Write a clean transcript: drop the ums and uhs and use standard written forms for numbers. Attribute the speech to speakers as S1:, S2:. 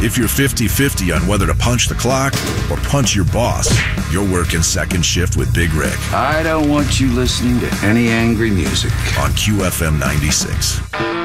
S1: If you're 50-50 on whether to punch the clock or punch your boss, you're working second shift with Big Rick.
S2: I don't want you listening to any angry music.
S1: On QFM 96.